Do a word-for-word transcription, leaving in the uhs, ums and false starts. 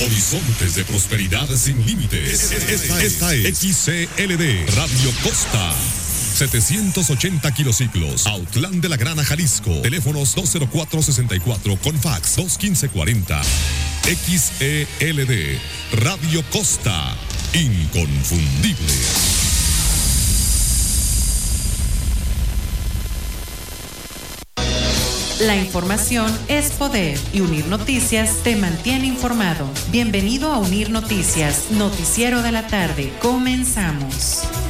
Horizontes de prosperidad sin límites. Esta, esta es X C L D Radio Costa. setecientos ochenta kilociclos, Autlán de la Grana, Jalisco. Teléfonos dos cero cuatro sesenta y cuatro con fax dos quince cuarenta. X E L D Radio Costa. Inconfundible. La información es poder y Unir Noticias te mantiene informado. Bienvenido a Unir Noticias, noticiero de la tarde. Comenzamos.